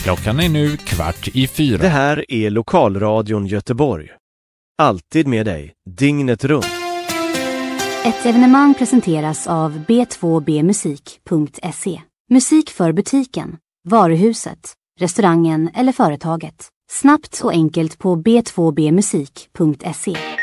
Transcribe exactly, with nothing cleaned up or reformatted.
Klockan är nu kvart i fyra. Det här är Lokalradion Göteborg. Alltid med dig, dygnet runt. Ett evenemang presenteras av b två b musik punkt se. Musik för butiken, varuhuset, restaurangen eller företaget. Snabbt och enkelt på b två b musik punkt se.